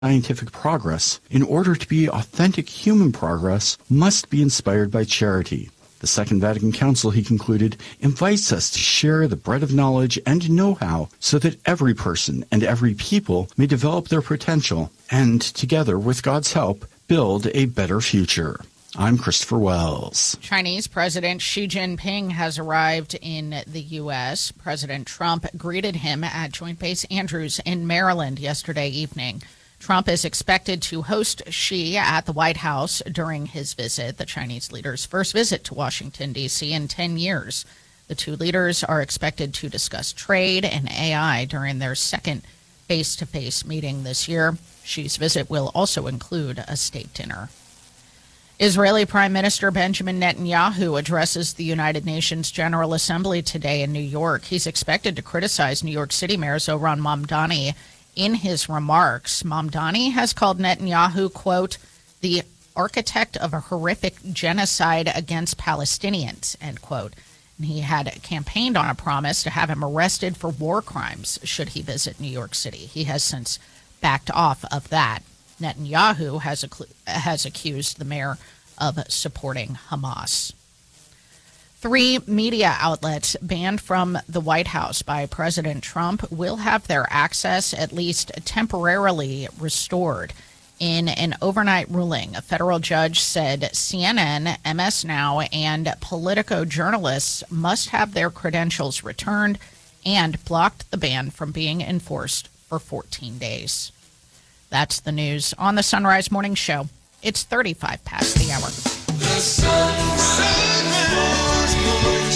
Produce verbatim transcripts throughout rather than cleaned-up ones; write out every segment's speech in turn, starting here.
Scientific progress, in order to be authentic human progress, must be inspired by charity. The Second Vatican Council, he concluded, invites us to share the bread of knowledge and know-how so that every person and every people may develop their potential and, together with God's help, build a better future. I'm Christopher Wells. Chinese President Xi Jinping has arrived in the U S. President Trump greeted him at Joint Base Andrews in Maryland yesterday evening. Trump is expected to host Xi at the White House during his visit, the Chinese leader's first visit to Washington, D C in ten years. The two leaders are expected to discuss trade and A I during their second face-to-face meeting this year. Xi's visit will also include a state dinner. Israeli Prime Minister Benjamin Netanyahu addresses the United Nations General Assembly today in New York. He's expected to criticize New York City Mayor Zohran Mamdani. In his remarks, Mamdani has called Netanyahu, quote, the architect of a horrific genocide against Palestinians, end quote. And he had campaigned on a promise to have him arrested for war crimes should he visit New York City. He has since backed off of that. Netanyahu has, ac- has accused the mayor of supporting Hamas. Three media outlets banned from the White House by President Trump will have their access at least temporarily restored. In an overnight ruling, a federal judge said C N N, M S Now, and Politico journalists must have their credentials returned and blocked the ban from being enforced for fourteen days. That's the news on the Sunrise Morning Show. It's thirty-five past the hour. The Sunrise Morning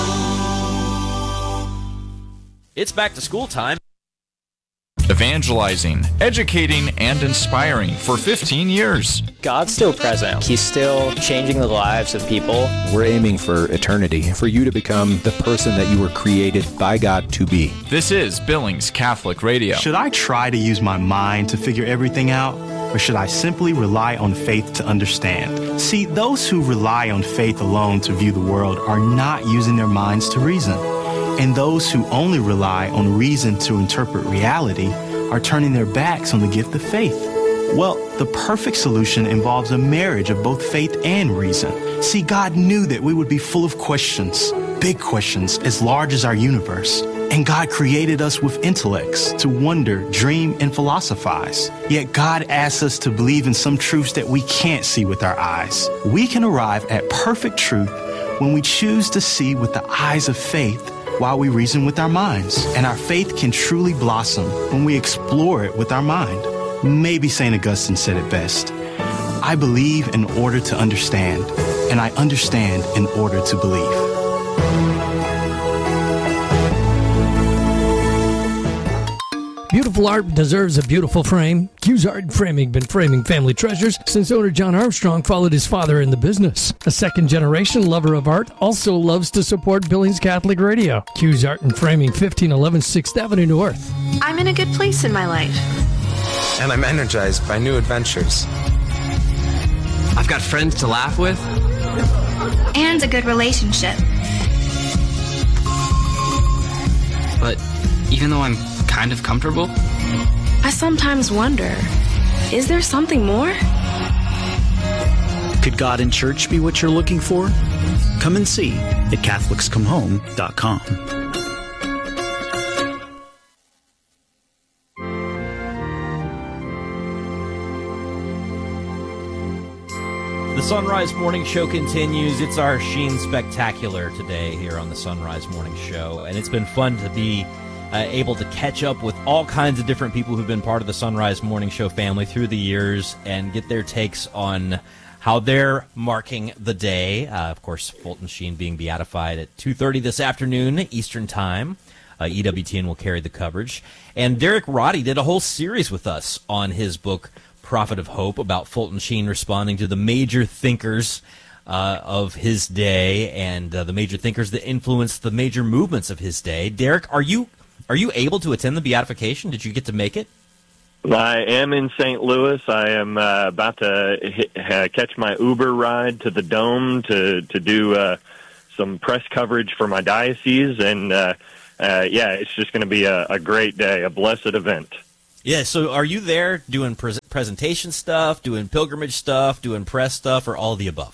Show. It's back to school time. Evangelizing, educating, and inspiring for fifteen years. God's still present. He's still changing the lives of people. We're aiming for eternity, for you to become the person that you were created by God to be. This is Billings Catholic Radio. Should I try to use my mind to figure everything out, or should I simply rely on faith to understand? See, those who rely on faith alone to view the world are not using their minds to reason. And those who only rely on reason to interpret reality are turning their backs on the gift of faith. Well, the perfect solution involves a marriage of both faith and reason. See, God knew that we would be full of questions, big questions as large as our universe. And God created us with intellects to wonder, dream, and philosophize. Yet God asks us to believe in some truths that we can't see with our eyes. We can arrive at perfect truth when we choose to see with the eyes of faith while we reason with our minds. And our faith can truly blossom when we explore it with our mind. Maybe Saint Augustine said it best. I believe in order to understand, and I understand in order to believe. Beautiful art deserves a beautiful frame. Q's Art and Framing been framing family treasures since owner John Armstrong followed his father in the business. A second-generation lover of art also loves to support Billings Catholic Radio. Q's Art and Framing, fifteen eleven sixth Avenue North. I'm in a good place in my life. And I'm energized by new adventures. I've got friends to laugh with. And a good relationship. But even though I'm kind of comfortable, I sometimes wonder, is there something more? Could God and church be what you're looking for? Come and see at Catholics Come Home dot com. The Sunrise Morning Show continues. It's our Sheen Spectacular today here on the Sunrise Morning Show, and it's been fun to be Uh, able to catch up with all kinds of different people who've been part of the Sunrise Morning Show family through the years and get their takes on how they're marking the day. Uh, of course, Fulton Sheen being beatified at two thirty this afternoon, Eastern Time. Uh, E W T N will carry the coverage. And Derek Roddy did a whole series with us on his book, Prophet of Hope, about Fulton Sheen responding to the major thinkers Uh, of his day and uh, the major thinkers that influenced the major movements of his day. Derek, are you Are you able to attend the beatification? Did you get to make it? I am in Saint Louis. I am uh, about to hit, uh, catch my Uber ride to the Dome to to do uh, some press coverage for my diocese, and uh, uh, yeah, it's just going to be a, a great day, a blessed event. Yeah, so are you there doing pre- presentation stuff, doing pilgrimage stuff, doing press stuff, or all of the above?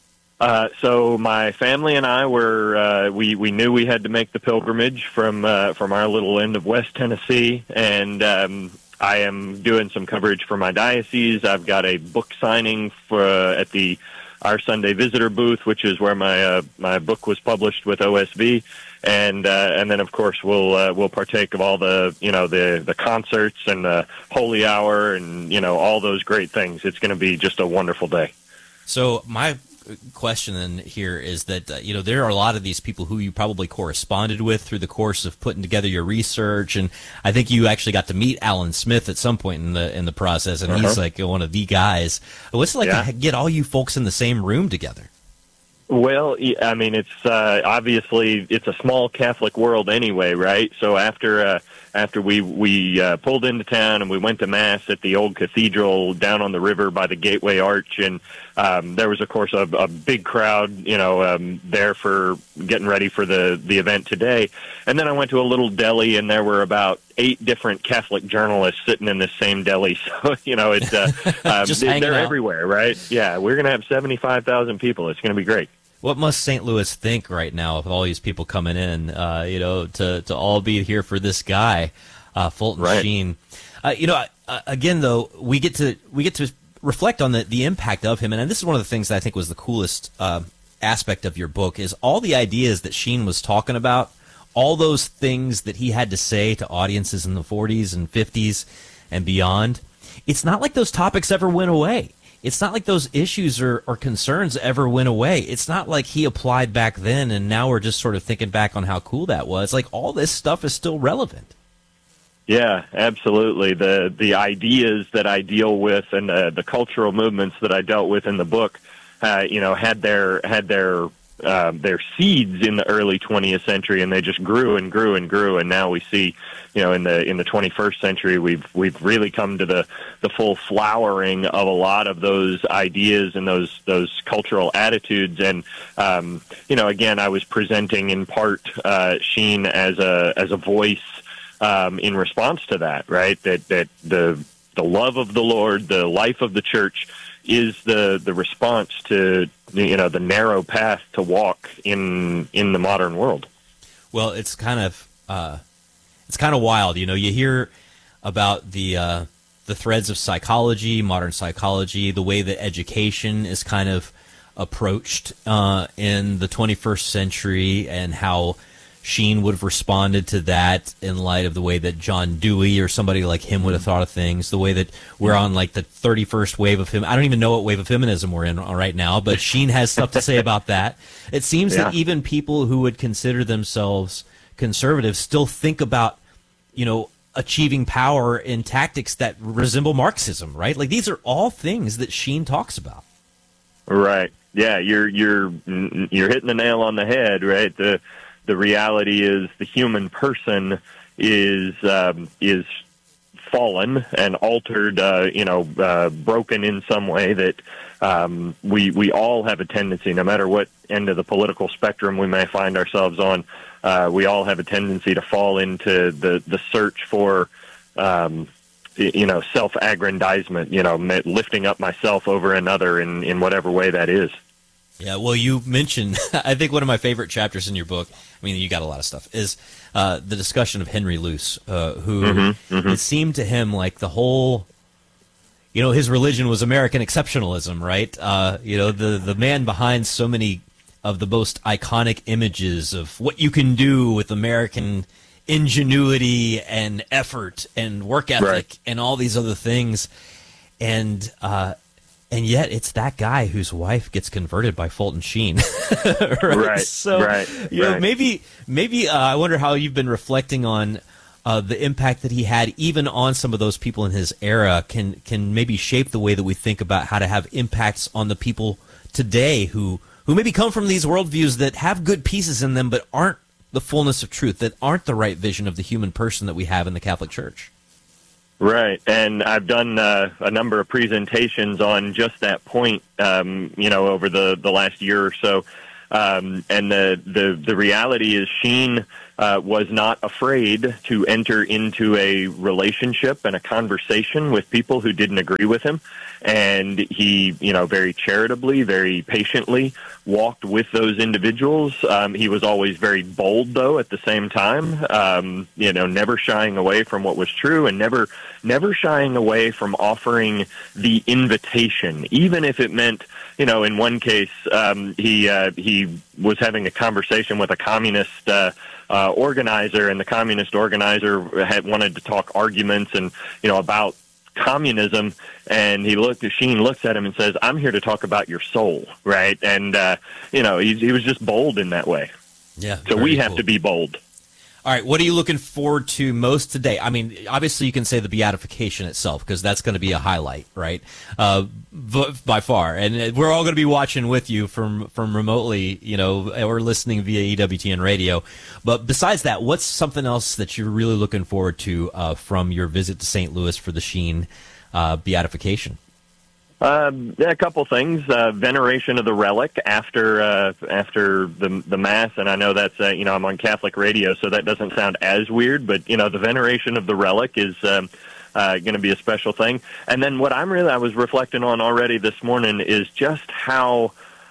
Uh, so my family and I were uh, we we knew we had to make the pilgrimage from uh, from our little end of West Tennessee, and um, I am doing some coverage for my diocese. I've got a book signing for uh, at the Our Sunday Visitor booth, which is where my uh, my book was published with O S V, and uh, and then of course we'll uh, we'll partake of all the you know the the concerts and the holy hour and you know all those great things. It's going to be just a wonderful day. So my question then here is that uh, you know there are a lot of these people who you probably corresponded with through the course of putting together your research, and I think you actually got to meet Alan Smith at some point in the in the process, and uh-huh. he's like one of the guys. What's it like yeah. to get all you folks in the same room together? Well, I mean, it's uh, obviously it's a small Catholic world anyway, right? So after uh, after we we uh, pulled into town and we went to Mass at the old cathedral down on the river by the Gateway Arch, and um, there was, of course, a, a big crowd, you know, um, there for getting ready for the the event today. And then I went to a little deli, and there were about eight different Catholic journalists sitting in this same deli. So you know, it's uh, um, Just they're hanging out. everywhere, right? Yeah, we're gonna have seventy-five thousand people. It's gonna be great. What must Saint Louis think right now with all these people coming in, uh, you know, to, to all be here for this guy, uh, Fulton right. Sheen? Uh, you know, uh, again, though, we get to we get to reflect on the, the impact of him. And this is one of the things that I think was the coolest uh, aspect of your book is all the ideas that Sheen was talking about, all those things that he had to say to audiences in the forties and fifties and beyond. It's not like those topics ever went away. It's not like those issues or, or concerns ever went away. It's not like he applied back then and now we're just sort of thinking back on how cool that was. Like all this stuff is still relevant. Yeah, absolutely. The the ideas that I deal with and the, the cultural movements that I dealt with in the book, uh, you know, had their had their uh, their seeds in the early twentieth century, and they just grew and grew and grew. And now we see, you know, in the in the twenty-first century, we've we've really come to the, the full flowering of a lot of those ideas and those those cultural attitudes. And um, you know, again, I was presenting in part uh, Sheen as a as a voice um, in response to that, right? That that the the love of the Lord, the life of the church, is the the response to you know the narrow path to walk in in the modern world. Well, it's kind of uh, it's kind of wild, you know. You hear about the uh, the threads of psychology, modern psychology, the way that education is kind of approached uh, in the twenty-first century, and how Sheen would have responded to that in light of the way that John Dewey or somebody like him would have thought of things, the way that we're on like the thirty-first wave of him. I don't even know what wave of feminism we're in right now, but Sheen has stuff to say about that. It seems yeah. that even people who would consider themselves conservative still think about, you know, achieving power in tactics that resemble Marxism, right? Like these are all things that Sheen talks about. Right. Yeah, you're you're you're hitting the nail on the head, right? The The reality is the human person is um, is fallen and altered, uh, you know, uh, broken in some way that um, we we all have a tendency, no matter what end of the political spectrum we may find ourselves on, uh, we all have a tendency to fall into the, the search for, um, you know, self-aggrandizement, you know, lifting up myself over another in, in whatever way that is. Yeah, well, you mentioned, I think one of my favorite chapters in your book, I mean, you got a lot of stuff, is uh, the discussion of Henry Luce, uh, who mm-hmm, mm-hmm. it seemed to him like the whole, you know, his religion was American exceptionalism, right? Uh, you know, the, the man behind so many of the most iconic images of what you can do with American ingenuity and effort and work ethic right. and all these other things. And, uh, And yet, it's that guy whose wife gets converted by Fulton Sheen. right? right? So, right. you know, right. maybe, maybe uh, I wonder how you've been reflecting on uh, the impact that he had, even on some of those people in his era. Can can maybe shape the way that we think about how to have impacts on the people today who who maybe come from these worldviews that have good pieces in them, but aren't the fullness of truth, that aren't the right vision of the human person that we have in the Catholic Church. Right, and I've done uh, a number of presentations on just that point, um, you know, over the, the last year or so. Um, and the, the, the reality is Sheen uh, was not afraid to enter into a relationship and a conversation with people who didn't agree with him. And he, you know, very charitably, very patiently walked with those individuals. Um, he was always very bold, though, at the same time, um, you know, never shying away from what was true and never, never shying away from offering the invitation, even if it meant, you know, in one case, um, he uh, he was having a conversation with a communist uh, uh, organizer, and the communist organizer had wanted to talk arguments and, you know, about communism, and he looked, Sheen looks at him and says, "I'm here to talk about your soul," right? And, uh, you know, he, he was just bold in that way. Yeah. So we have cool. to be bold. All right, what are you looking forward to most today? I mean, obviously you can say the beatification itself because that's going to be a highlight, right? Uh, v- by far, and we're all going to be watching with you from from remotely, you know, or listening via E W T N radio. But besides that, what's something else that you're really looking forward to uh, from your visit to Saint Louis for the Sheen uh, beatification? Um, yeah, a couple things. Uh, veneration of the relic after uh, after the the mass, and I know that's uh, you know I'm on Catholic radio, so that doesn't sound as weird. But you know, the veneration of the relic is um, uh, going to be a special thing. And then what I'm really I was reflecting on already this morning is just how.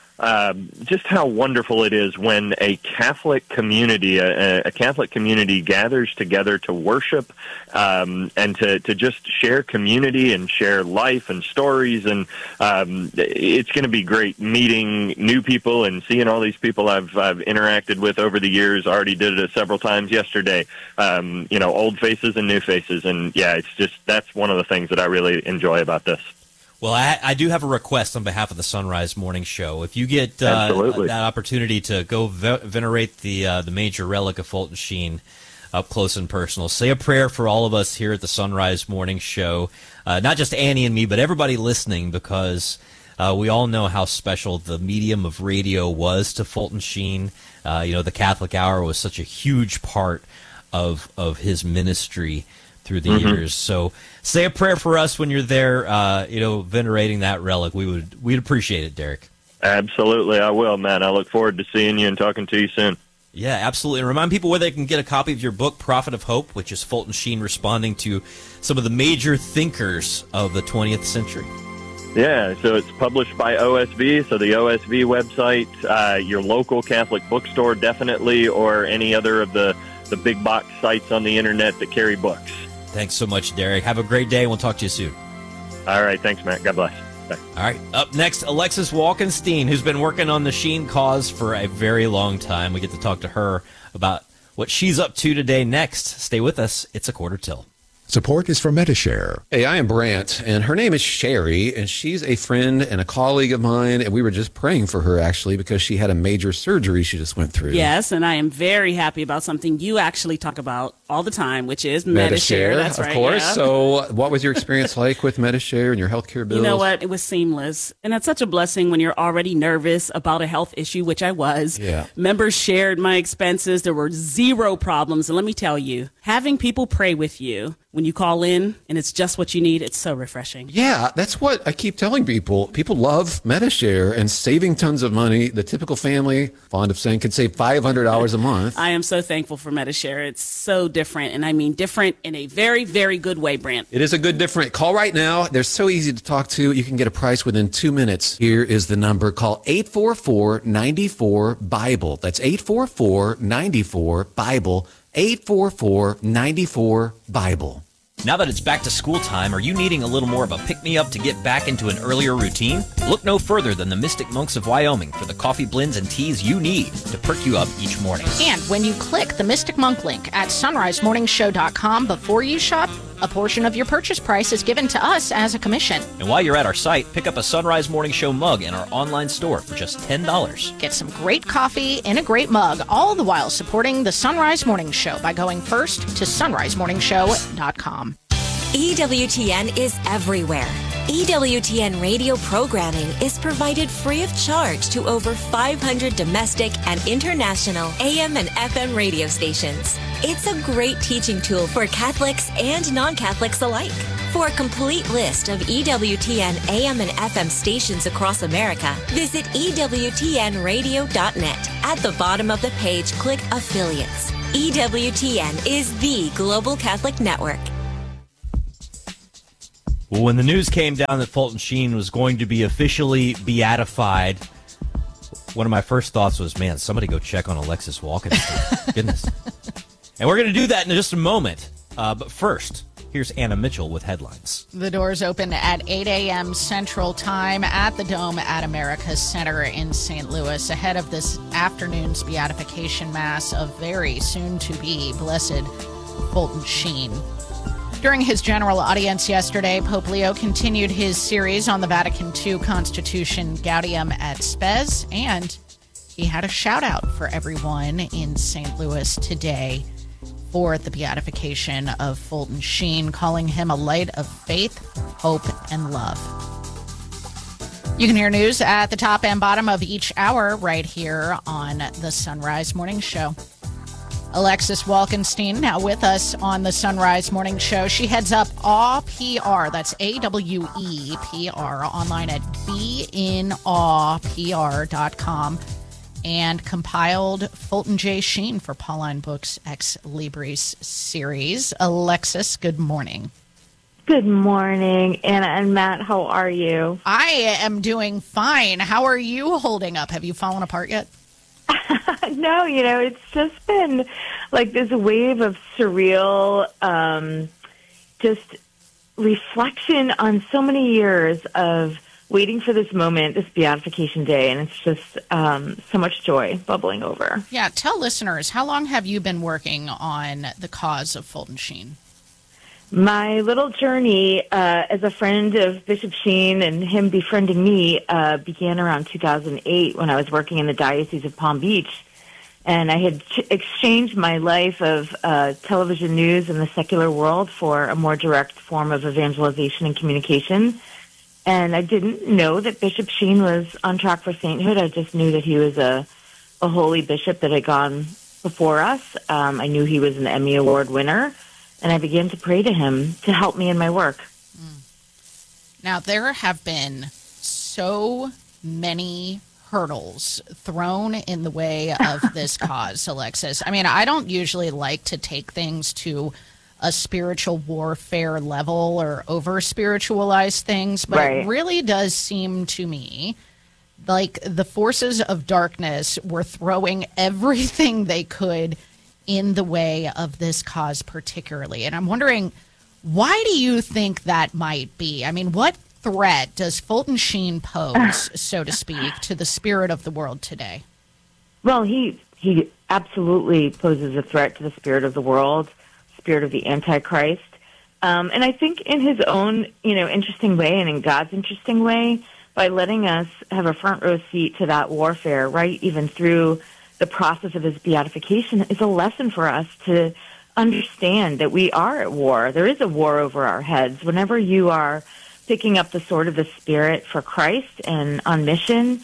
Um, just how wonderful it is when a Catholic community, a, a Catholic community gathers together to worship um, and to, to just share community and share life and stories. And um, it's going to be great meeting new people and seeing all these people I've, I've interacted with over the years. Already did it several times yesterday. Um, you know, old faces and new faces. And yeah, it's just that's one of the things that I really enjoy about this. Well, I, I do have a request on behalf of the Sunrise Morning Show. If you get uh, that opportunity to go ve- venerate the uh, the major relic of Fulton Sheen up close and personal, say a prayer for all of us here at the Sunrise Morning Show, uh, not just Annie and me, but everybody listening, because uh, we all know how special the medium of radio was to Fulton Sheen. Uh, you know, the Catholic Hour was such a huge part of of his ministry through the mm-hmm. years. So say a prayer for us when you're there, uh, you know, venerating that relic. We would, we'd appreciate it, Derek. Absolutely. I will, man. I look forward to seeing you and talking to you soon. Yeah, absolutely. And remind people where they can get a copy of your book, Prophet of Hope, which is Fulton Sheen responding to some of the major thinkers of the twentieth century. Yeah, so it's published by O S V, so the O S V website, uh, your local Catholic bookstore definitely, or any other of the, the big box sites on the internet that carry books. Thanks so much, Derek. Have a great day, and we'll talk to you soon. All right. Thanks, Matt. God bless. Bye. All right. Up next, Alexis Walkenstein, who's been working on the Sheen cause for a very long time. We get to talk to her about what she's up to today next. Stay with us. It's a quarter till. Support is from Metashare. Hey, I am Brant, and her name is Sherry, and she's a friend and a colleague of mine, and we were just praying for her, actually, because she had a major surgery she just went through. Yes, and I am very happy about something you actually talk about all the time, which is Metashare. Metashare, That's of right, course. yeah. So what was your experience like with Metashare and your healthcare bills? You know what? It was seamless. And that's such a blessing when you're already nervous about a health issue, which I was. Yeah. Members shared my expenses. There were zero problems. And let me tell you, having people pray with you when you call in and it's just what you need, it's so refreshing. Yeah, that's what I keep telling people. People love Metashare and saving tons of money. The typical family, fond of saying, could save five hundred dollars a month. I am so thankful for Metashare. It's so different, and I mean different in a very, very good way, Brant. It is a good different. Call right now. They're so easy to talk to. You can get a price within two minutes. Here is the number. Call eight four four, nine four, BIBLE. That's eight four four, nine four, BIBLE. eight four four, nine four, BIBLE. Now that it's back to school time, are you needing a little more of a pick-me-up to get back into an earlier routine? Look no further than the Mystic Monks of Wyoming for the coffee blends and teas you need to perk you up each morning. And when you click the Mystic Monk link at sunrise morning show dot com before you shop, a portion of your purchase price is given to us as a commission. And while you're at our site, pick up a Sunrise Morning Show mug in our online store for just ten dollars. Get some great coffee in a great mug, all the while supporting the Sunrise Morning Show by going first to sunrise morning show dot com. E W T N is everywhere. E W T N radio programming is provided free of charge to over five hundred domestic and international A M and F M radio stations. It's a great teaching tool for Catholics and non-Catholics alike. For a complete list of E W T N A M and F M stations across America, visit E W T N radio dot net. At the bottom of the page, click Affiliates. E W T N is the Global Catholic Network. Well, when the news came down that Fulton Sheen was going to be officially beatified, one of my first thoughts was, man, somebody go check on Alexis Walkenstein. Goodness. And we're going to do that in just a moment. Uh, but first, here's Anna Mitchell with headlines. The doors open at eight a.m. Central Time at the Dome at America's Center in Saint Louis ahead of this afternoon's beatification mass of very soon-to-be Blessed Fulton Sheen. During his general audience yesterday, Pope Leo continued his series on the Vatican two Constitution Gaudium et Spes, and he had a shout-out for everyone in Saint Louis today for the beatification of Fulton Sheen, calling him a light of faith, hope, and love. You can hear news at the top and bottom of each hour right here on the Sunrise Morning Show. Alexis Walkenstein now with us on the Sunrise Morning Show. She heads up A W E P R, that's A W E P R, online at be in awe p r dot com, and compiled Fulton J. Sheen for Pauline Books' Ex Libris series. Alexis, good morning. Good morning, Anna and Matt. How are you? I am doing fine. How are you holding up? Have you fallen apart yet? No, you know, it's just been like this wave of surreal, um, just reflection on so many years of waiting for this moment, this beatification day, and it's just um, so much joy bubbling over. Yeah, tell listeners, how long have you been working on the cause of Fulton Sheen? My little journey uh, as a friend of Bishop Sheen and him befriending me uh, began around two thousand eight when I was working in the Diocese of Palm Beach. And I had ch- exchanged my life of uh, television news in the secular world for a more direct form of evangelization and communication. And I didn't know that Bishop Sheen was on track for sainthood. I just knew that he was a, a holy bishop that had gone before us. Um, I knew he was an Emmy Award winner. And I began to pray to him to help me in my work. Now, there have been so many hurdles thrown in the way of this cause, Alexis. I mean, I don't usually like to take things to a spiritual warfare level or over-spiritualize things, but Right. it really does seem to me like the forces of darkness were throwing everything they could in the way of this cause particularly. And I'm wondering, why do you think that might be? I mean, what threat does Fulton Sheen pose, so to speak, to the spirit of the world today? Well, he he absolutely poses a threat to the spirit of the world, spirit of the Antichrist. Um, and I think in his own, you know, interesting way and in God's interesting way, by letting us have a front row seat to that warfare, right, even through the process of his beatification, is a lesson for us to understand that we are at war. There is a war over our heads. Whenever you are picking up the sword of the Spirit for Christ and on mission,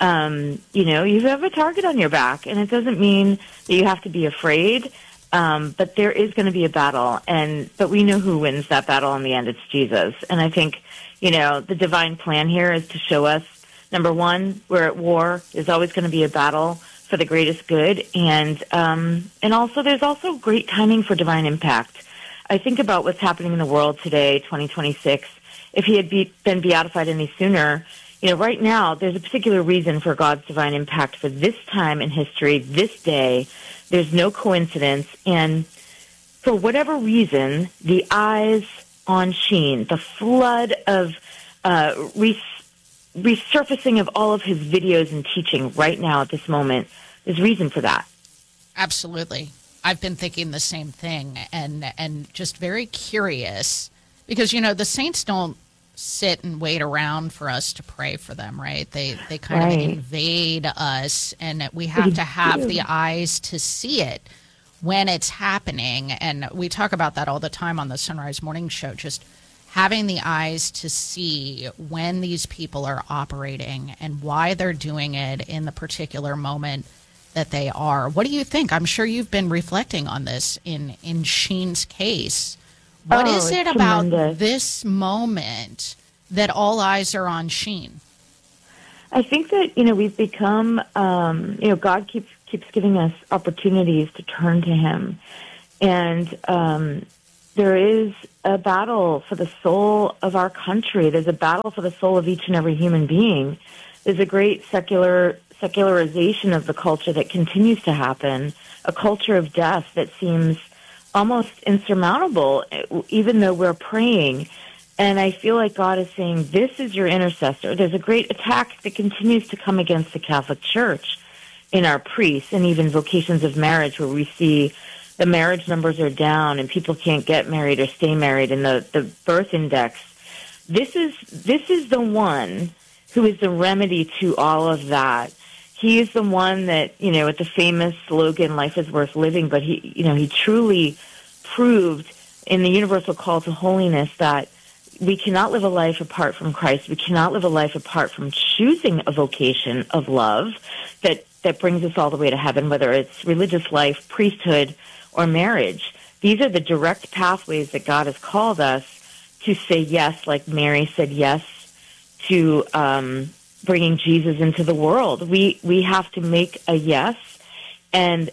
um, you know, you have a target on your back. And it doesn't mean that you have to be afraid, um, but there is going to be a battle. And but we know who wins that battle in the end. It's Jesus. And I think, you know, the divine plan here is to show us, number one, we're at war. There's always going to be a battle for the greatest good, and um, and also there's also great timing for divine impact. I think about what's happening in the world today, twenty twenty-six. If he had be, been beatified any sooner, you know, right now there's a particular reason for God's divine impact for this time in history, this day. There's no coincidence, and for whatever reason, the eyes on Sheen, the flood of uh, res- resurfacing of all of his videos and teaching right now at this moment, there's reason for that. Absolutely. I've been thinking the same thing, and and just very curious because, you know, the saints don't sit and wait around for us to pray for them, right? They they kind Right. of invade us, and we have They to have do. the eyes to see it when it's happening. And we talk about that all the time on the Sunrise Morning Show, just having the eyes to see when these people are operating and why they're doing it in the particular moment that they are. What do you think? I'm sure you've been reflecting on this in, in Sheen's case. What Oh, is it it's about tremendous. this moment that all eyes are on Sheen? I think that, you know, we've become, um, you know, God keeps keeps giving us opportunities to turn to Him. And um, there is a battle for the soul of our country. There's a battle for the soul of each and every human being. There's a great secular secularization of the culture that continues to happen, a culture of death that seems almost insurmountable, even though we're praying. And I feel like God is saying, this is your intercessor. There's a great attack that continues to come against the Catholic Church in our priests and even vocations of marriage, where we see the marriage numbers are down and people can't get married or stay married, and the, the birth index. This is, this is the one who is the remedy to all of that. He is the one that, you know, with the famous slogan, life is worth living, but he, you know, he truly proved in the universal call to holiness that we cannot live a life apart from Christ. We cannot live a life apart from choosing a vocation of love that, that brings us all the way to heaven, whether it's religious life, priesthood, or marriage. These are the direct pathways that God has called us to say yes, like Mary said yes to um, bringing Jesus into the world. We we have to make a yes, and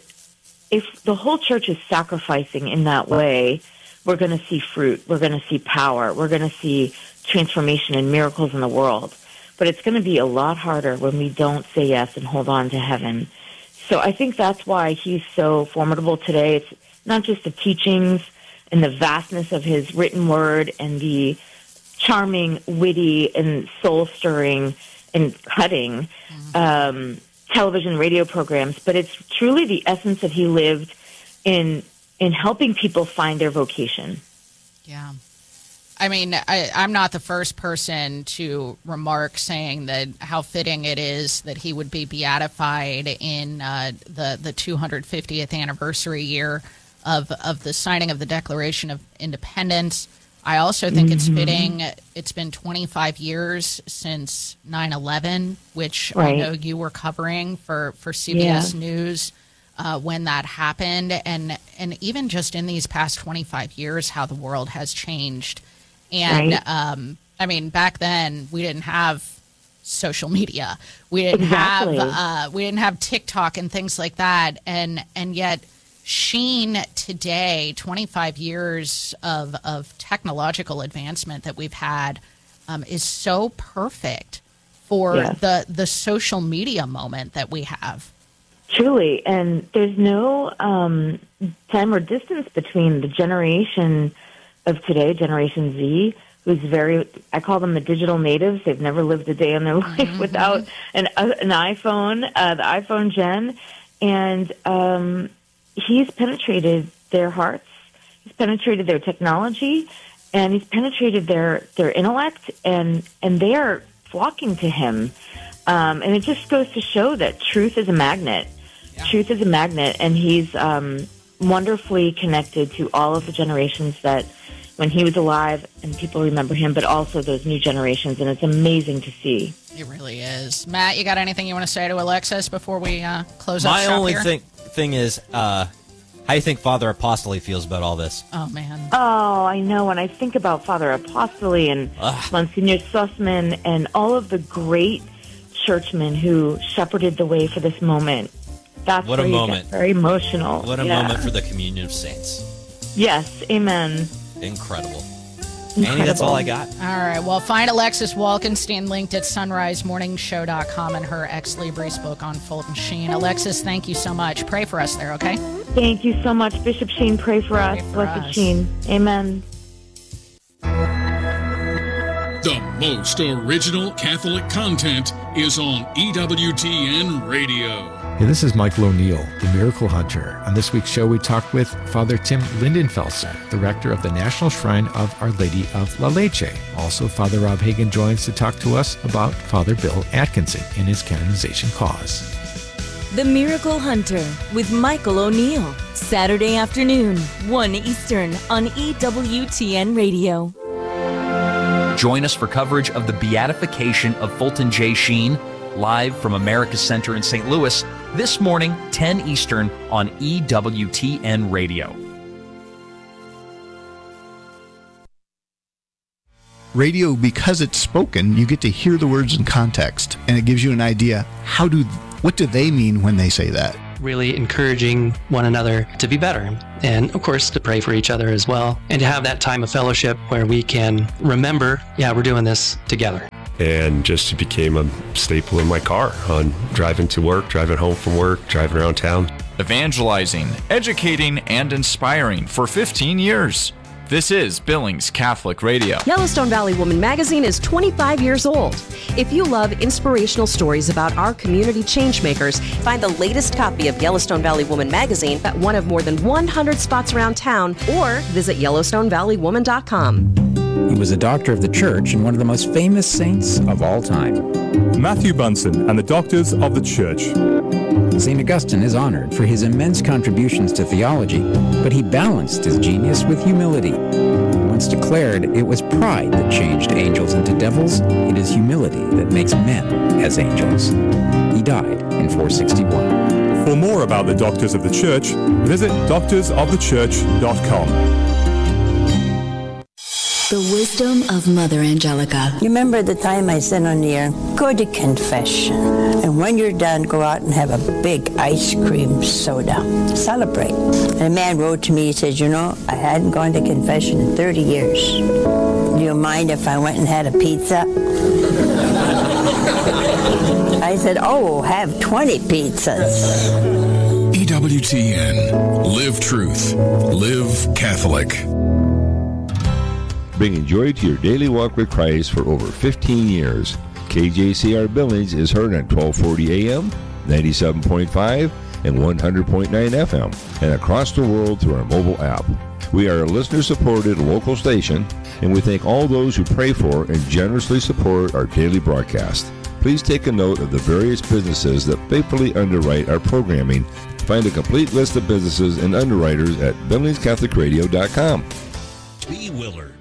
if the whole church is sacrificing in that way, we're going to see fruit. We're going to see power. We're going to see transformation and miracles in the world. But it's going to be a lot harder when we don't say yes and hold on to heaven. So I think that's why he's so formidable today. It's not just the teachings and the vastness of his written word and the charming, witty, and soul-stirring and cutting um, television, radio programs, but it's truly the essence that he lived in in helping people find their vocation. Yeah. I mean, I, I'm not the first person to remark saying that how fitting it is that he would be beatified in uh, the, the two hundred fiftieth anniversary year of, of the signing of the Declaration of Independence. I also think mm-hmm. it's fitting. It's been twenty-five years since nine eleven, which right. I know you were covering for, for C B S yeah. News uh, when that happened. And, and even just in these past twenty-five years, how the world has changed. And, right. um, I mean, back then we didn't have social media. We didn't exactly. have uh, we didn't have TikTok and things like that. And and yet Sheen today, twenty-five years of, of technological advancement that we've had, um, is so perfect for yes. the, the social media moment that we have. Truly. And there's no um, time or distance between the generation of today, Generation Z, who's very, I call them the digital natives. They've never lived a day in their life mm-hmm. without an, uh, an iPhone, uh, the iPhone Gen. And um, he's penetrated their hearts. He's penetrated their technology, and he's penetrated their, their intellect, and, and they are flocking to him. Um, and it just goes to show that truth is a magnet. Yeah. Truth is a magnet, and he's um, wonderfully connected to all of the generations that when he was alive, and people remember him, but also those new generations, and it's amazing to see. It really is. Matt, you got anything you want to say to Alexis before we uh, close up My shop only here? thing thing is, uh, how do you think Father Apostoli feels about all this? Oh, man. Oh, I know. When I think about Father Apostoli and Ugh. Monsignor Sussman and all of the great churchmen who shepherded the way for this moment, that's what where a you moment. get very emotional. What a yeah. moment for the communion of saints. Yes, amen. Incredible. Incredible. Annie, that's all I got. All right. Well, find Alexis Walkenstein linked at sunrise morning show dot com and her Ex Libris book on Fulton Sheen. Alexis, thank you so much. Pray for us there, okay? Thank you so much, Bishop Sheen. Pray for pray us. For Blessed us. Sheen. Amen. The most original Catholic content is on E W T N Radio. Hey, this is Michael O'Neill, the Miracle Hunter. On this week's show, we talked with Father Tim Lindenfelser, the rector of the National Shrine of Our Lady of La Leche. Also, Father Rob Hagan joins to talk to us about Father Bill Atkinson and his canonization cause. The Miracle Hunter with Michael O'Neill, Saturday afternoon, one Eastern on E W T N Radio. Join us for coverage of the beatification of Fulton J. Sheen, live from America's Center in Saint Louis, this morning, ten Eastern on E W T N Radio. Radio, because it's spoken, you get to hear the words in context, and it gives you an idea, how do, what do they mean when they say that? Really encouraging one another to be better. And of course, to pray for each other as well. And to have that time of fellowship where we can remember, yeah, we're doing this together. And just became a staple in my car on driving to work, driving home from work, driving around town. Evangelizing, educating, and inspiring for fifteen years. This is Billings Catholic Radio. Yellowstone Valley Woman magazine is twenty-five years old. If you love inspirational stories about our community changemakers, find the latest copy of Yellowstone Valley Woman magazine at one of more than one hundred spots around town or visit yellowstone valley woman dot com. He was a doctor of the church and one of the most famous saints of all time. Matthew Bunson and the Doctors of the Church. Saint Augustine is honored for his immense contributions to theology, but he balanced his genius with humility. Once declared, it was pride that changed angels into devils. It is humility that makes men as angels. He died in four sixty-one. For more about the Doctors of the Church, visit doctors of the church dot com. The wisdom of Mother Angelica. You remember the time I said on the air, go to confession. And when you're done, go out and have a big ice cream soda. Celebrate. And a man wrote to me, he said, you know, I hadn't gone to confession in thirty years. Do you mind if I went and had a pizza? I said, oh, have twenty pizzas. E W T N. Live truth. Live Catholic. Bringing joy to your daily walk with Christ for over fifteen years. K J C R Billings is heard on twelve forty A M, ninety-seven point five, and one hundred point nine F M, and across the world through our mobile app. We are a listener-supported local station, and we thank all those who pray for and generously support our daily broadcast. Please take a note of the various businesses that faithfully underwrite our programming. Find a complete list of businesses and underwriters at billings catholic radio dot com. B. Willard.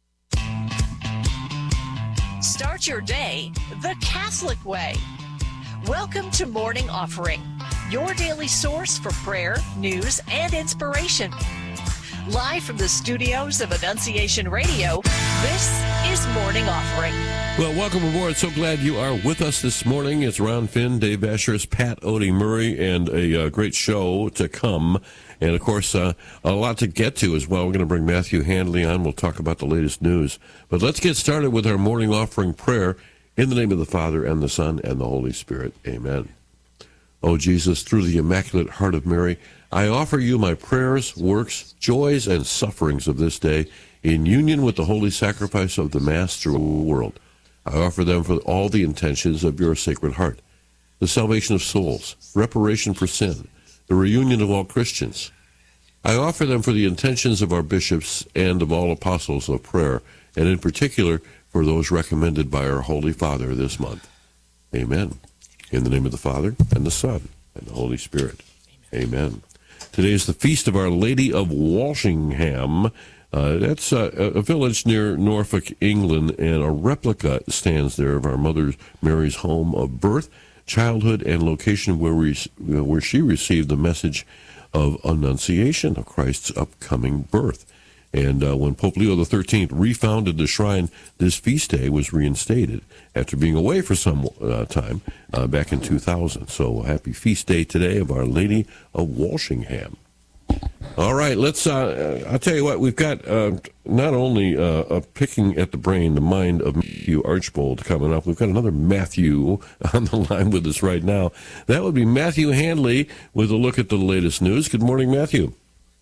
Start your day the Catholic way. Welcome to Morning Offering, your daily source for prayer, news, and inspiration. Live from the studios of Annunciation Radio, this is Morning Offering. Well, welcome aboard. So glad you are with us this morning. It's Ron Finn, Dave Ashurst, Pat Odie Murray, and a uh, great show to come. And, of course, uh, a lot to get to as well. We're going to bring Matthew Handley on. We'll talk about the latest news. But let's get started with our morning offering prayer in the name of the Father, and the Son, and the Holy Spirit. Amen. Oh, Jesus, through the Immaculate Heart of Mary, I offer you my prayers, works, joys, and sufferings of this day in union with the holy sacrifice of the Mass through the world. I offer them for all the intentions of your Sacred Heart, the salvation of souls, reparation for sin, the reunion of all Christians. I offer them for the intentions of our bishops and of all apostles of prayer, and in particular for those recommended by our Holy Father this month. Amen. In the name of the Father, and the Son, and the Holy Spirit. Amen. Amen. Today is the feast of Our Lady of Walsingham. Uh, that's uh, a village near Norfolk, England, and a replica stands there of our Mother Mary's home of birth, childhood, and location where we where she received the message of Annunciation of Christ's upcoming birth. And uh, when Pope Leo the thirteenth refounded the shrine, this feast day was reinstated after being away for some uh, time uh, back in two thousand. So happy feast day today of Our Lady of Walsingham. All right, let's, uh, I'll tell you what, we've got uh, not only uh, a picking at the brain, the mind of Matthew Archbold coming up, we've got another Matthew on the line with us right now. That would be Matthew Handley with a look at the latest news. Good morning, Matthew.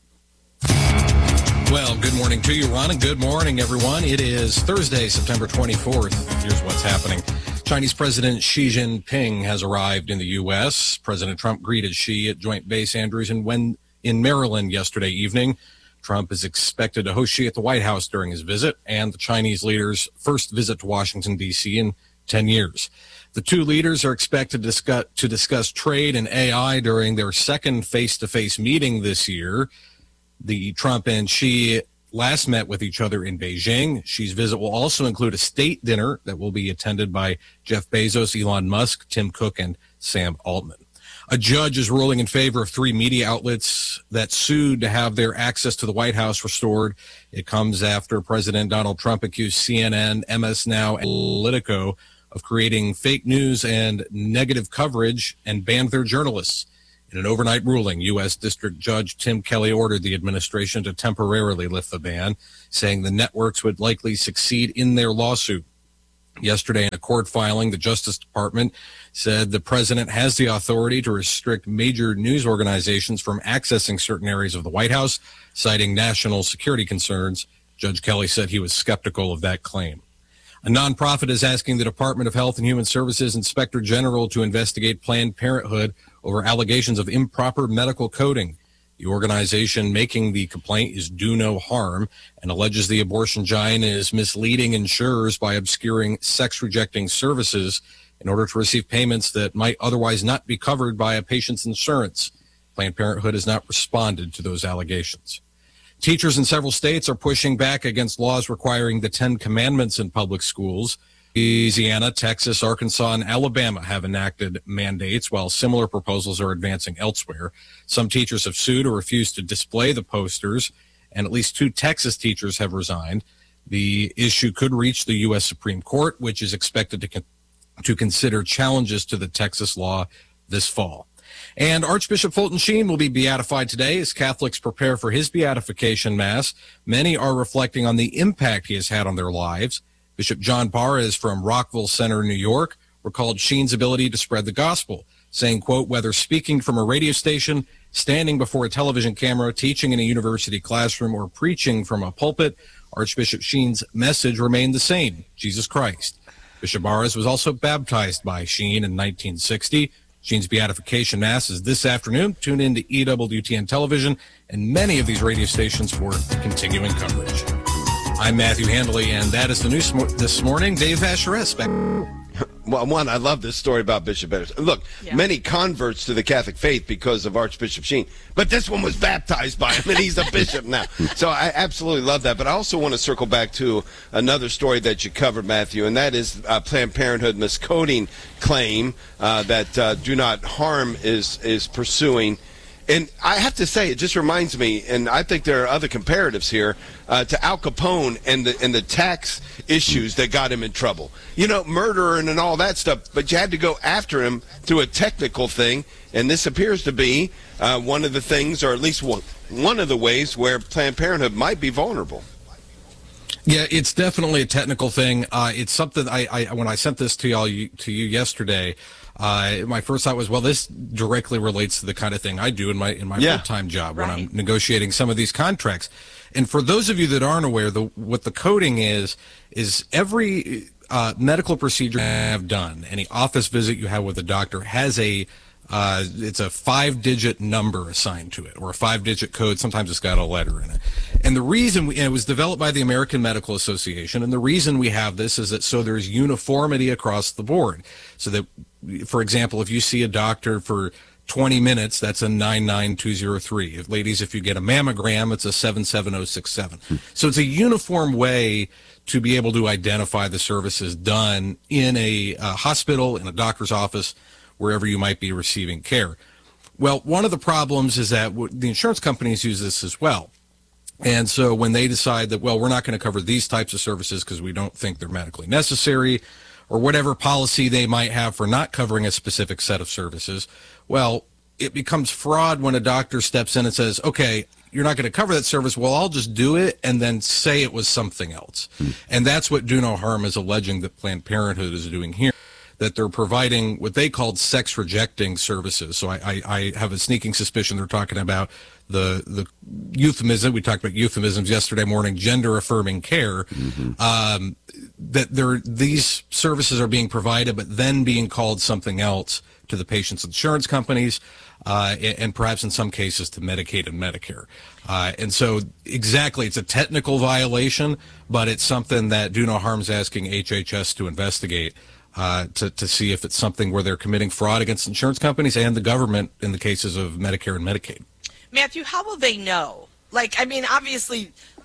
Well, good morning to you, Ron, and good morning, everyone. It is Thursday, September twenty-fourth. Here's what's happening. Chinese President Xi Jinping has arrived in the U S. President Trump greeted Xi at Joint Base Andrews in, when, in Maryland yesterday evening. Trump is expected to host Xi at the White House during his visit, and the Chinese leader's first visit to Washington, D C in ten years. The two leaders are expected to discuss, to discuss trade and A I during their second face-to-face meeting this year. The Trump and Xi last met with each other in Beijing. Xi's visit will also include a state dinner that will be attended by Jeff Bezos, Elon Musk, Tim Cook, and Sam Altman. A judge is ruling in favor of three media outlets that sued to have their access to the White House restored. It comes after President Donald Trump accused C N N, M S Now, and Politico of creating fake news and negative coverage and banned their journalists. In an overnight ruling, U S District Judge Tim Kelly ordered the administration to temporarily lift the ban, saying the networks would likely succeed in their lawsuit. Yesterday, in a court filing, the Justice Department said the president has the authority to restrict major news organizations from accessing certain areas of the White House, citing national security concerns. Judge Kelly said he was skeptical of that claim. A nonprofit is asking the Department of Health and Human Services Inspector General to investigate Planned Parenthood over allegations of improper medical coding. The organization making the complaint is Do No Harm and alleges the abortion giant is misleading insurers by obscuring sex-rejecting services in order to receive payments that might otherwise not be covered by a patient's insurance. Planned Parenthood has not responded to those allegations. Teachers in several states are pushing back against laws requiring the Ten Commandments in public schools. Louisiana, Texas, Arkansas, and Alabama have enacted mandates, while similar proposals are advancing elsewhere. Some teachers have sued or refused to display the posters, and at least two Texas teachers have resigned. The issue could reach the U S Supreme Court, which is expected to, con- to consider challenges to the Texas law this fall. And Archbishop Fulton Sheen will be beatified today as Catholics prepare for his beatification mass. Many are reflecting on the impact he has had on their lives. Bishop John Parra is from Rockville Center, New York, recalled Sheen's ability to spread the gospel, saying, quote, whether speaking from a radio station, standing before a television camera, teaching in a university classroom, or preaching from a pulpit, Archbishop Sheen's message remained the same, Jesus Christ. Bishop Barres was also baptized by Sheen in nineteen sixty. Sheen's beatification mass is this afternoon. Tune in to E W T N television and many of these radio stations for continuing coverage. I'm Matthew Handley, and that is the news this morning. Dave Asheris back. Well, one, I love this story about Bishop Barres. Look, yeah. Many converts to the Catholic faith because of Archbishop Sheen, but this one was baptized by him, and he's a bishop now. So I absolutely love that. But I also want to circle back to another story that you covered, Matthew, and that is uh, Planned Parenthood miscoding claim uh, that uh, Do Not Harm is is pursuing. And I have to say, it just reminds me, and I think there are other comparatives here, uh, to Al Capone and the and the tax issues that got him in trouble. You know, murder and, and all that stuff, but you had to go after him through a technical thing, and this appears to be uh, one of the things, or at least one, one of the ways where Planned Parenthood might be vulnerable. Yeah, it's definitely a technical thing. Uh, it's something I, I when I sent this to y'all you, to you yesterday. Uh, my first thought was, well, this directly relates to the kind of thing I do in my in my yeah. full-time job right. when I'm negotiating some of these contracts. And for those of you that aren't aware, the, what the coding is is every uh, medical procedure you have done, any office visit you have with a doctor has a uh, it's a five-digit number assigned to it, or a five-digit code. Sometimes it's got a letter in it. And the reason we, and it was developed by the American Medical Association, and the reason we have this is that so there's uniformity across the board, so that, for example, if you see a doctor for twenty minutes, that's a nine nine two zero three. If, ladies, if you get a mammogram, it's a seven seven zero six seven. Hmm. So it's a uniform way to be able to identify the services done in a uh, hospital, in a doctor's office, wherever you might be receiving care. Well, one of the problems is that w- the insurance companies use this as well. And so when they decide that, well, we're not going to cover these types of services because we don't think they're medically necessary, or whatever policy they might have for not covering a specific set of services, well, it becomes fraud when a doctor steps in and says, okay, you're not going to cover that service, well, I'll just do it, and then say it was something else. Hmm. And that's what Do No Harm is alleging that Planned Parenthood is doing here, that they're providing what they called sex-rejecting services. So I, I, I have a sneaking suspicion they're talking about the the euphemism. We talked about euphemisms yesterday morning, gender-affirming care. Mm-hmm. Um, that there these services are being provided, but then being called something else to the patient's insurance companies, uh, and, and perhaps in some cases to Medicaid and Medicare. Uh, and so exactly, it's a technical violation, but it's something that Do No Harm's asking H H S to investigate. Uh, to, to see if it's something where they're committing fraud against insurance companies and the government in the cases of Medicare and Medicaid. Matthew, how will they know? Like, I mean, obviously,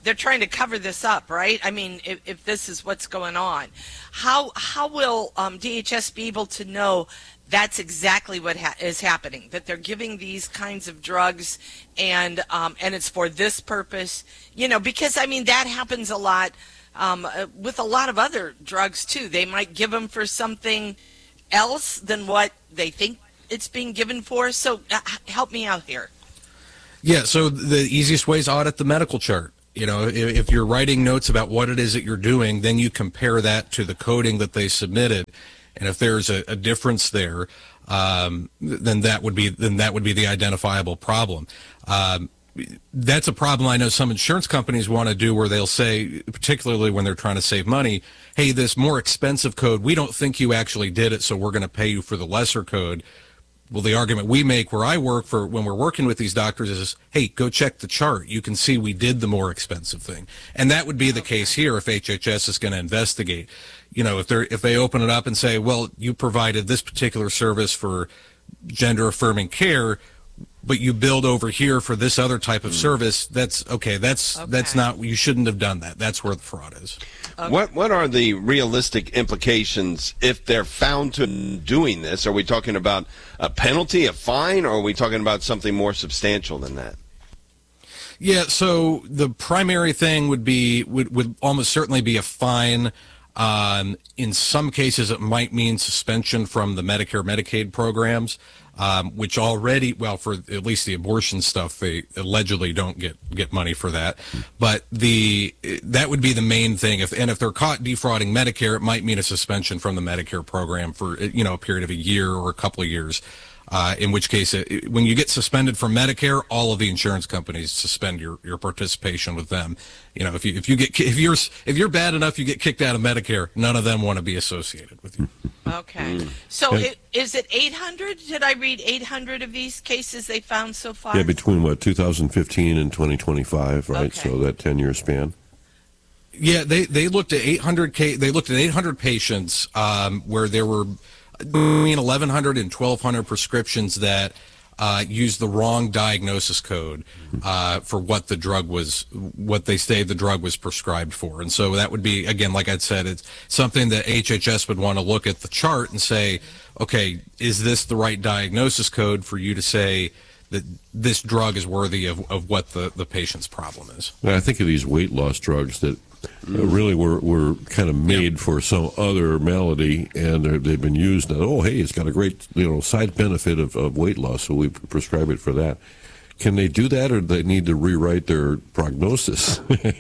they're trying to cover this up, right? I mean, if, if this is what's going on, how how will um, D H S be able to know that's exactly what ha- is happening? That they're giving these kinds of drugs, and um, and it's for this purpose, you know? Because I mean, that happens a lot um, uh, with a lot of other drugs too. They might give them for something else than what they think it's being given for. So uh, help me out here. Yeah, so the easiest way is audit the medical chart. You know, if, if you're writing notes about what it is that you're doing, then you compare that to the coding that they submitted. And if there's a, a difference there, um, then that would be then that would be the identifiable problem. Um, that's a problem I know some insurance companies want to do, where they'll say, particularly when they're trying to save money, hey, this more expensive code, we don't think you actually did it, so we're going to pay you for the lesser code. Well, the argument we make where I work for when we're working with these doctors is, hey, go check the chart. You can see we did the more expensive thing. And that would be the case here if H H S is going to investigate. You know, if they're if they open it up and say, well, you provided this particular service for gender affirming care, but you billed over here for this other type of service, that's okay. That's okay. That's not, you shouldn't have done that. That's where the fraud is. Okay. What what are the realistic implications if they're found to doing this? Are we talking about a penalty, a fine, or are we talking about something more substantial than that? Yeah, so the primary thing would be would, would almost certainly be a fine. Um, in some cases, it might mean suspension from the Medicare, Medicaid programs, um, which already, well, for at least the abortion stuff, they allegedly don't get, get money for that. But the that would be the main thing. If and if they're caught defrauding Medicare, it might mean a suspension from the Medicare program for, you know, a period of a year or a couple of years. Uh, in which case, it, when you get suspended from Medicare, all of the insurance companies suspend your, your participation with them. You know, if you if you get if you're if you're bad enough, you get kicked out of Medicare. None of them want to be associated with you. Okay, so it, is it eight hundred? Did I read eight hundred of these cases they found so far? Yeah, between what two thousand fifteen and twenty twenty-five, right? Okay. So that ten year span. Yeah, they they looked at eight hundred K. They looked at eight hundred patients um, where there were between eleven hundred and twelve hundred prescriptions that uh, used the wrong diagnosis code uh, for what the drug was, what they say the drug was prescribed for. And so that would be, again, like I said, it's something that H H S would want to look at the chart and say, okay, is this the right diagnosis code for you to say that this drug is worthy of, of what the, the patient's problem is? And I think of these weight loss drugs that Uh, really were, were kind of made yep. for some other malady, and they've been used. And, oh, hey, it's got a great, you know, side benefit of, of weight loss, so we prescribe it for that. Can they do that, or do they need to rewrite their prognosis?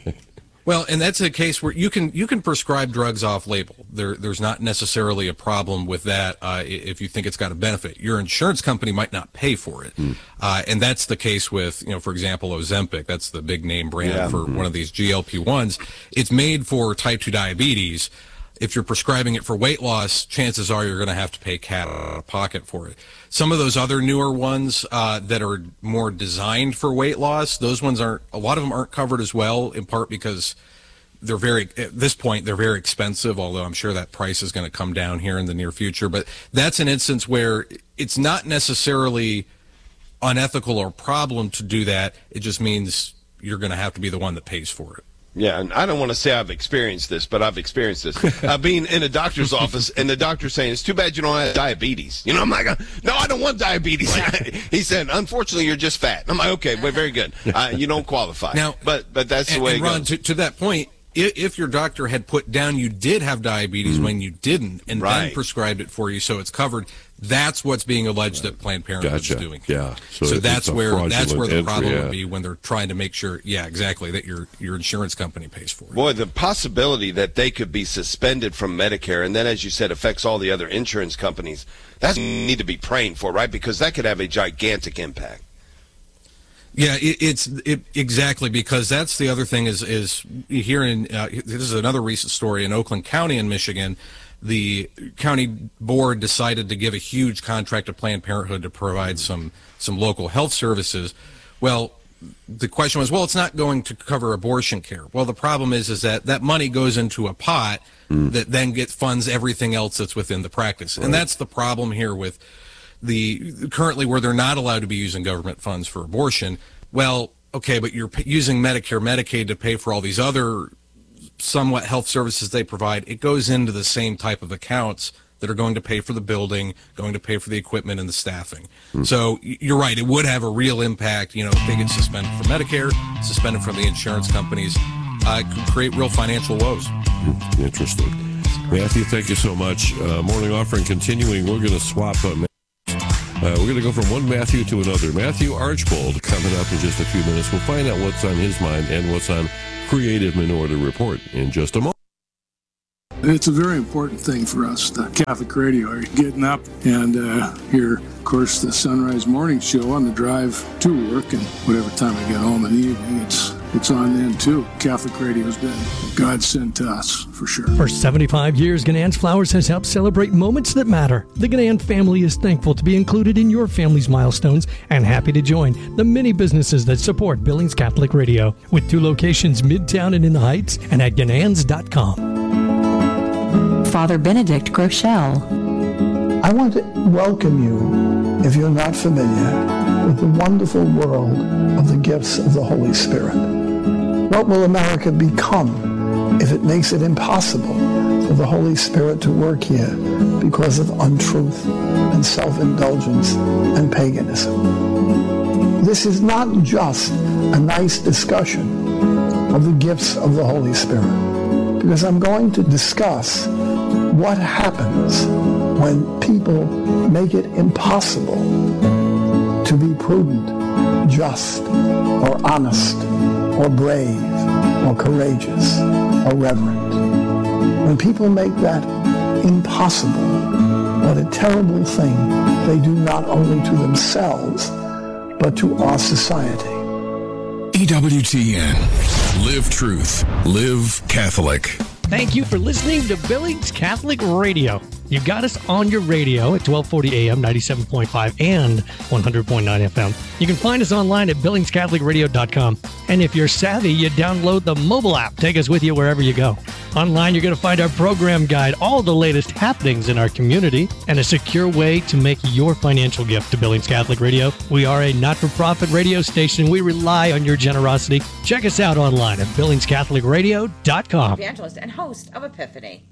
Well, and that's a case where you can you can prescribe drugs off label. There, there's not necessarily a problem with that uh, if you think it's got a benefit. Your insurance company might not pay for it, mm. uh, and that's the case with, you know, for example, Ozempic. That's the big name brand yeah. for mm-hmm. one of these G L P ones. It's made for type two diabetes. If you're prescribing it for weight loss, chances are you're going to have to pay cat out of pocket for it. Some of those other newer ones uh, that are more designed for weight loss, those ones aren't, a lot of them aren't covered as well, in part because they're very, at this point, they're very expensive, although I'm sure that price is going to come down here in the near future. But that's an instance where it's not necessarily unethical or a problem to do that. It just means you're going to have to be the one that pays for it. Yeah, and I don't want to say I've experienced this, but I've experienced this. Uh, being in a doctor's office, and the doctor saying, it's too bad you don't have diabetes. You know, I'm like, no, I don't want diabetes. He said, unfortunately, you're just fat. I'm like, okay, well, very good. Uh, you don't qualify. Now, but but that's the and, way and it Ron, goes. To, to that point, if, if your doctor had put down you did have diabetes mm-hmm. when you didn't, and right. then prescribed it for you so it's covered, that's what's being alleged that Planned Parenthood gotcha. is doing. Yeah. So, so that's where that's where the entry, problem yeah. would be when they're trying to make sure, yeah, exactly, that your your insurance company pays for it. Boy, the possibility that they could be suspended from Medicare, and then, as you said, affects all the other insurance companies, that's what we need to be praying for, right? Because that could have a gigantic impact. Yeah, it, it's it, exactly, because that's the other thing is is here in uh, this is another recent story in Oakland County in Michigan. The county board decided to give a huge contract to Planned Parenthood to provide some some local health services. Well, the question was, well, it's not going to cover abortion care. Well, the problem is is that that money goes into a pot mm. that then gets funds everything else that's within the practice, right. And that's the problem here with the currently where they're not allowed to be using government funds for abortion. Well, okay, but you're p- using Medicare, Medicaid to pay for all these other somewhat health services they provide. It goes into the same type of accounts that are going to pay for the building, going to pay for the equipment and the staffing. Mm. So you're right, it would have a real impact. You know, if they get suspended from Medicare, suspended from the insurance companies, uh, it could create real financial woes. Mm. Interesting. Matthew, thank you so much. Uh, morning offering continuing. We're going to swap up. Uh, we're going to go from one Matthew to another. Matthew Archbold coming up in just a few minutes. We'll find out what's on his mind and what's on Creative Minority Report in just a moment. It's a very important thing for us, the Catholic radio. Are you getting up and uh, hear, of course, the Sunrise Morning Show on the drive to work, and whatever time I get home in the evening, it's it's on then too. Catholic radio has been a godsend to us, for sure. For seventy-five years, Ganann's Flowers has helped celebrate moments that matter. The Ganann family is thankful to be included in your family's milestones and happy to join the many businesses that support Billings Catholic Radio, with two locations midtown and in the Heights, and at ganans dot com. Father Benedict Groeschel. I want to welcome you, if you're not familiar, with the wonderful world of the gifts of the Holy Spirit. What will America become if it makes it impossible for the Holy Spirit to work here because of untruth and self-indulgence and paganism? This is not just a nice discussion of the gifts of the Holy Spirit, because I'm going to discuss what happens when people make it impossible to be prudent, just, or honest, or brave, or courageous, or reverent. When people make that impossible, what a terrible thing they do not only to themselves, but to our society. E W T N. Live truth. Live Catholic. Thank you for listening to Billings Catholic Radio. You got us on your radio at twelve forty A M, ninety-seven point five, and one hundred point nine F M. You can find us online at billings catholic radio dot com. And if you're savvy, you download the mobile app. Take us with you wherever you go. Online, you're going to find our program guide, all the latest happenings in our community, and a secure way to make your financial gift to Billings Catholic Radio. We are a not-for-profit radio station. We rely on your generosity. Check us out online at billings catholic radio dot com. Evangelist and host of Epiphany.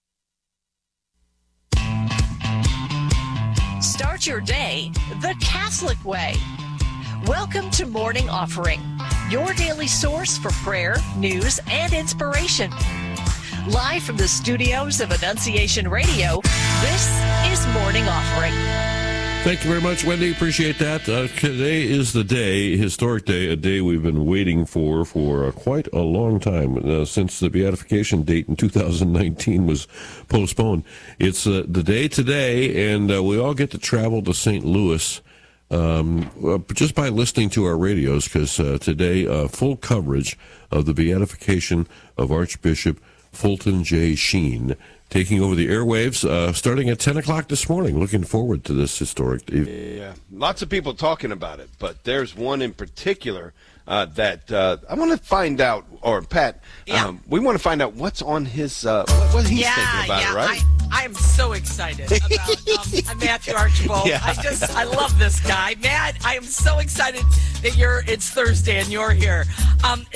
Start your day the Catholic way. Welcome to Morning Offering, your daily source for prayer, news, and inspiration. Live from the studios of Annunciation Radio, this is Morning Offering. Thank you very much, Wendy. Appreciate that. Uh, today is the day, historic day, a day we've been waiting for for uh, quite a long time, uh, since the beatification date in two thousand nineteen was postponed. It's uh, the day today, and uh, we all get to travel to Saint Louis um, uh, just by listening to our radios, because uh, today, uh, full coverage of the beatification of Archbishop Fulton J. Sheen, taking over the airwaves, uh, starting at ten o'clock this morning. Looking forward to this historic day. Yeah, lots of people talking about it, but there's one in particular uh, that uh, I want to find out, or Pat, Yeah. um, we want to find out what's on his, uh, what, what he's yeah, thinking about yeah, it, right? I, I am so excited about um, Matthew Archibald. Yeah. I just, I love this guy. Matt, I am so excited that you're, it's Thursday and you're here. Um,